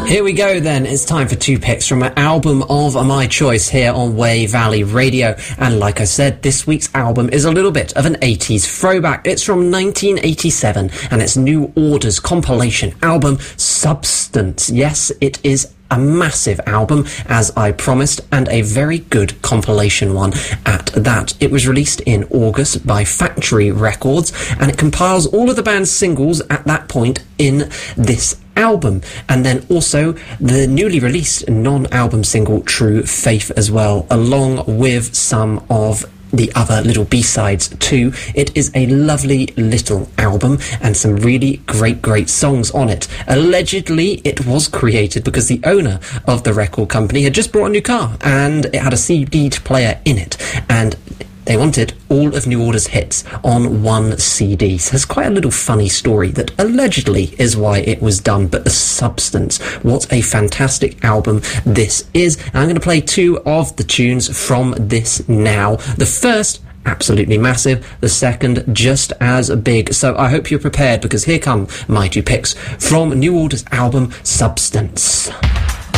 Here we go then, it's time for two picks from an album of my choice here on Way Valley Radio. And like I said, this week's album is a little bit of an 80s throwback. It's from 1987 and it's New Order's compilation album Substance. Yes, it is a massive album, as I promised, and a very good compilation one at that. It was released in August by Factory Records, and it compiles all of the band's singles at that point in this album, and then also the newly released non-album single True Faith as well, along with some of the other little B-sides too. It is a lovely little album and some really great songs on it. Allegedly, it was created because the owner of the record company had just bought a new car and it had a CD player in it, and they wanted all of New Order's hits on one CD. So it's quite a little funny story that allegedly is why it was done. But the substance, what a fantastic album this is. And I'm going to play two of the tunes from this now. The first, absolutely massive. The second, just as big. So I hope you're prepared, because here come my two picks from New Order's album Substance.